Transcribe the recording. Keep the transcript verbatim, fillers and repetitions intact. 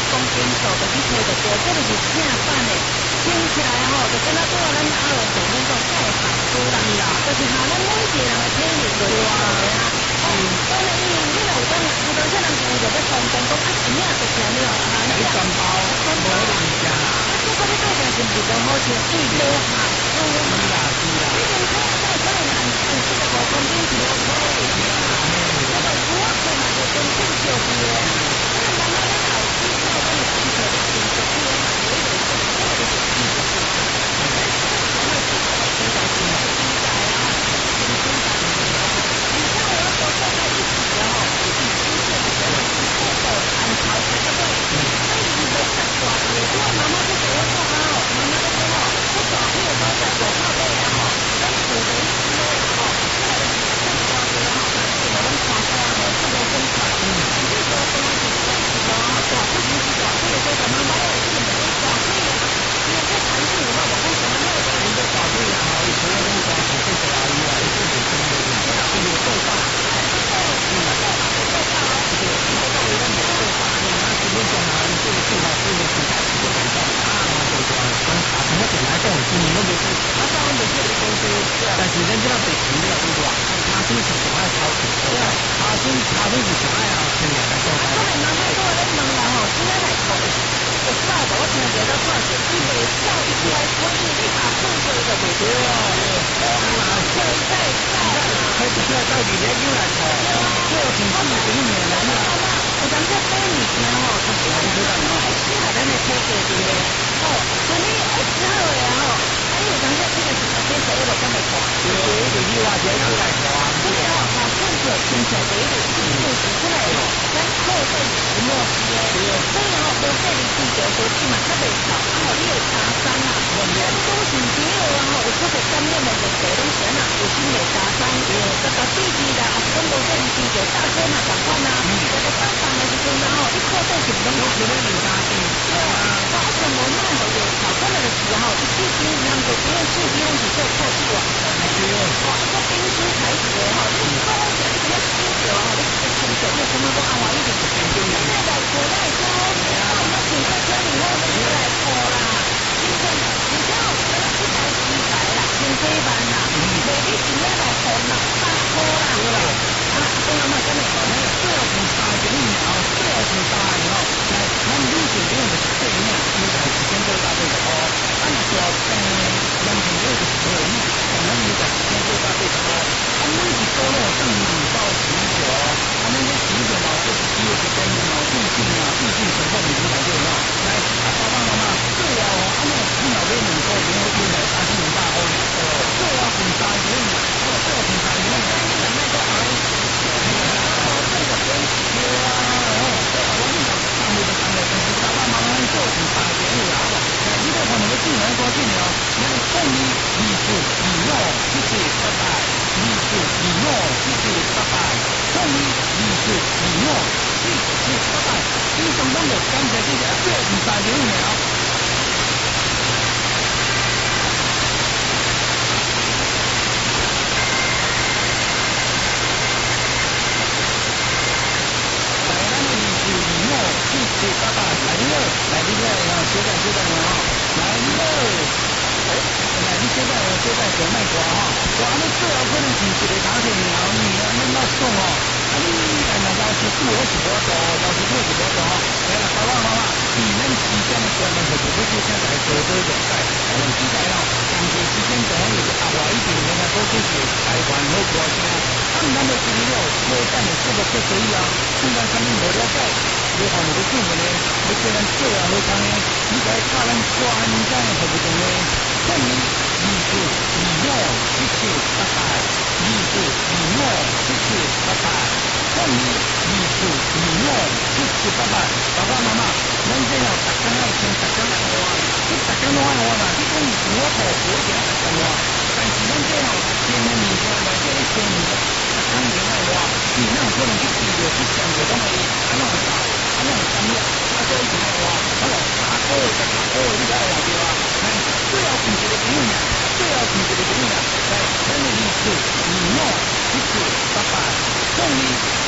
公斤数，就去摕着过，这就是正版的。听起来吼，就跟咱做咱阿龙讲那种太行书啦，就是拿咱每一个人的体力做出来啊。哦，当然，因为你若有讲，有当时人有就要方便讲啊，一领就行了啊。 你三包，无零食。 这个你做成是不是讲好像一多行书嘛？ 是啦是啦。 你连看在可能按按这个五公斤是无可能的啊。这个我看嘛就真正小气的啊。那慢慢咱老师教我们正确的形式，比如嘛，有一种这个就是技术性。 但是咱这个北平这个对吧？他是想爱超市，他是他是想爱啊，现在来说。 可能人家说咱问人吼，今仔来讲，有啥个我听着到看是，伊袂少一出来，我因为你把碰过就袂对哦。啊，现在在开始要到底来又来考，这挺是几年了嘛？ 有当这买物件吼，就是讲说，爱适合咱的体格的咧。哦，所以爱适合的吼，啊，有当这这个是天生我就咁会看。 对，这句话就要来考啊。 所以吼，好看起来听起来第一个一定是出来吼，咱后背是莫是的。所以吼，无说你记着说起码较袂吵，啊吼，你有擦伤啊，咱都是朋友啊吼，有出现感染的问题，拢是安那有心会擦伤，就把弟弟啦，啊是讲无说你记着大哥嘛共款啊，在咧打仗的时阵啊吼，你靠背是拢有可能有擦伤。对啊，啊像无那好有吵架的时候，一弟弟两个不用气，不用是做靠气往上的。哦，一个冰丝材质的吼，你讲起来你只要洗着吼，你一清洁，你什么都安完一点。现在来过来说，那我们请客家里后面就来过啦。今天你看我们一台机台啦，清水板啦，每日今天来过六百块啦。啊，讲阿妈真的讲，那个最后从三点五秒，最后从三以后，来，咱女性用的是对面，应该是先做大对的哦。按说，嗯，男朋友的时候，你可能你在先做大对的哦。啊，你是说了上五到十九，啊，那些十九嘛，就是只有是跟脑毕竟啊，毕竟成分你来对喏。来，啊，爸爸妈妈，最后哦，啊，那你老爸能够联合起来三十五大哦，最后从三点五，哦，最后从三点五，那那个阿姨。这个真是啊！哦，这个我跟你讲，上面的上面，但是爸爸妈妈做成三点五啊！那你这可能会进来多进来哦。那个送你礼数礼诺，谢谢拜拜。礼数礼诺，谢谢拜拜。送你礼数礼诺，谢谢拜拜。你上班的感谢谢谢，最后是三点五秒。谢谢爸爸，来了，来了，啊，现在现在啊，来了，哎，来你现在现在小卖瓜哈，哇，你最后可能是一个家庭了，你啊，恁老送哦，啊，你但是要是我是无做，要是我是无做哈，来了，爸爸妈妈，你们之间的观念是不是现在多多了解？我们现在哦，长期之间总有个阿华一点的呢，都就是台湾好歌星，他们那么资料，我但是这个不可以啊，现在他们没了解。你看你的新闻呢，你虽然做啊好康呢，你在看咱专家的服务中呢，送你二十二诺谢谢拜拜，二十二诺谢谢拜拜，送你二十二诺谢谢拜拜，爸爸妈妈，咱这样大家要听大家的话，你大家都爱我嘛，你讲我头我听大家话，但是咱这样见面面上来这一千年，大家也爱我，你那可能去记着去想着讲的，安怎搞？安尼咁样，啊，所以就系话，可能打波就打波，呢個係話嘅話，係最有權勢嘅表現，最有權勢嘅表現，係真係意思，而我，謝謝，拜拜，終於。